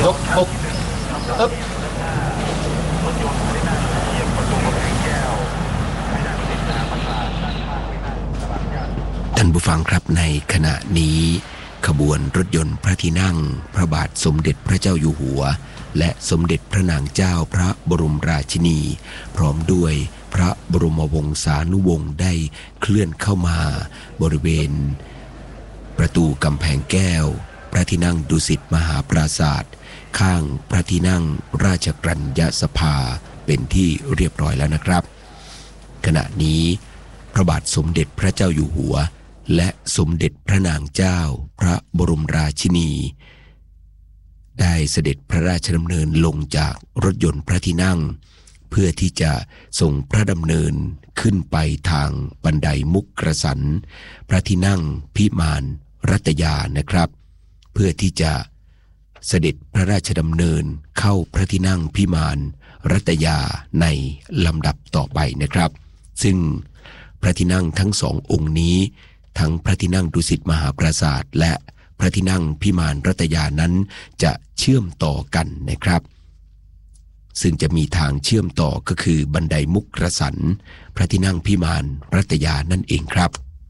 ยกอกอึ๊บท่านผู้ฟังครับในขณะนี้ขบวนรถยนต์พระที่นั่งพระบาทสมเด็จพระเจ้าอยู่หัวและสมเด็จพระนางเจ้าพระบรมราชินีพร้อมด้วยพระบรมวงศานุวงศ์ได้เคลื่อนเข้ามาบริเวณประตูกำแพงแก้วพระที่นั่งดุสิตมหาปราสาทข้างพระที่นั่งราชกรัญญสภาเป็นที่เรียบร้อยแล้วนะครับขณะนี้พระบาทสมเด็จพระเจ้าอยู่หัวและสมเด็จพระนางเจ้าพระบรมราชินีได้เสด็จพระราชดำเนินลงจากรถยนต์พระที่นั่งเพื่อที่จะส่งพระดำเนินขึ้นไปทางบันไดมุกกระสันพระที่นั่งพิมานรัตยานะครับเพื่อที่จะเสด็จพระราชดำเนินเข้าพระที่นั่งพิมานรัตยาในลำดับต่อไปนะครับซึ่งพระที่นั่งทั้งสององค์นี้ทั้งพระที่นั่งดุสิตมหาปราสาทและพระที่นั่งพิมานรัตยานั้นจะเชื่อมต่อกันนะครับซึ่งจะมีทางเชื่อมต่อก็คือบันไดมุกกระสันพระที่นั่งพิมานรัตยานั่นเองครับ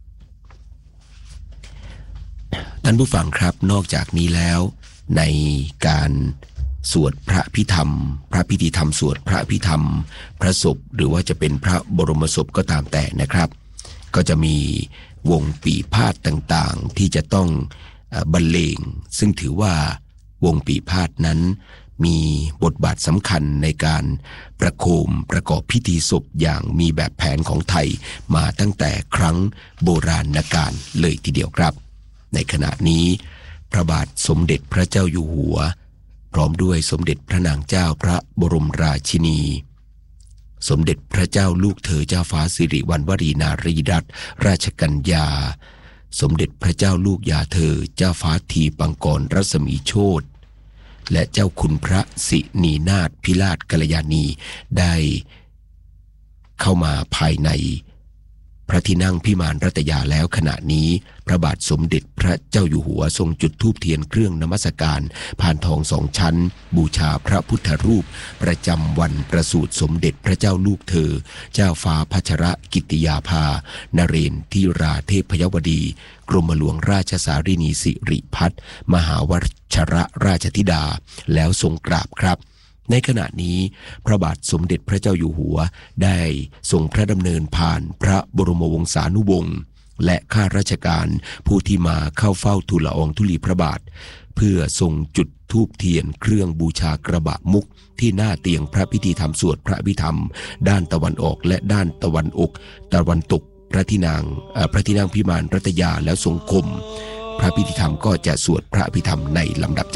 ท่านผู้ฟังครับนอกจากนี้แล้วในการสวดพระพิธรรมพระพิธีธรรมสวดพระพิธรรมพระศพหรือว่าจะเป็นพระบรมศพก็ตามแต่นะครับก็จะมีวงปีพาทย์ต่างๆที่จะต้องบรรเลงซึ่งถือว่าวงปีพาทย์นั้นมีบทบาทสำคัญในการประโคมประกอบพิธีศพอย่างมีแบบแผนของไทยมาตั้งแต่ครั้งโบราณกาลเลยทีเดียวครับในขณะนี้พระบาทสมเด็จพระเจ้าอยู่หัวพร้อมด้วยสมเด็จพระนางเจ้าพระบรมราชินีสมเด็จพระเจ้าลูกเธอเจ้าฟ้าสิริวัณวรีนารีรัตนราชกัญญาสมเด็จพระเจ้าลูกยาเธอเจ้าฟ้าทีปังกรรัศมีโชติและเจ้าคุณพระสินีนาถพิราชกัลยาณีได้เข้ามาภายในพระที่นั่งพิมานรัตยาแล้วขณะนี้พระบาทสมเด็จพระเจ้าอยู่หัวทรงจุดธูปเทียนเครื่องนมัสการพานทองสองชั้นบูชาพระพุทธรูปประจำวันประสูติสมเด็จพระเจ้าลูกเธอเจ้าฟ้าพัชรกิติยาภานเรนทิราเทพยวดีกรมหลวงราชสารินีสิริพัฒน์มหาวชรราชธิดาแล้วทรงกราบครับในขณะนี้พระบาทสมเด็จพระเจ้าอยู่หัวได้ทรงพระดำเนินผ่านพระบรมวงศานุวงศ์และข้าราชการผู้ที่มาเข้าเฝ้าทูลละอองธุลีพระบาทเพื่อทรงจุดธูปเทียนเครื่องบูชากระบะมุกที่หน้าเตียงพระพิธีธรรมสวดพระอภิธรรมด้านตะวันออกและด้านตะวันตกพระที่นั่งพิมานรัตยาแล้วทรงคมพระพิธีธรรมก็จะสวดพระอภิธรรมในลำดับ